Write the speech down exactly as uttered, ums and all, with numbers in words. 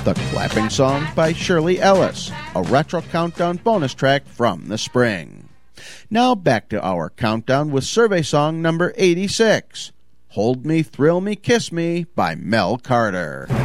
The Clapping Song by Shirley Ellis, a retro countdown bonus track from the spring. Now back to our countdown with survey song number eighty-six, Hold Me, Thrill Me, Kiss Me by Mel Carter.